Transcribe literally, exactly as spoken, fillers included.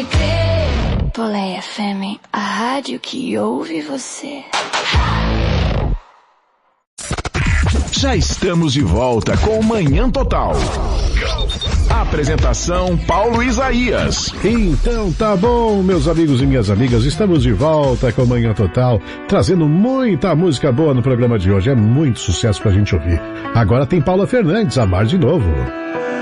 Play F M, a rádio que ouve você. Já estamos de volta com o Manhã Total. Apresentação Paulo Isaías. Então tá bom, meus amigos e minhas amigas, estamos de volta com o Manhã Total, trazendo muita música boa no programa de hoje. É muito sucesso pra gente ouvir. Agora tem Paula Fernandes, Amar de Novo.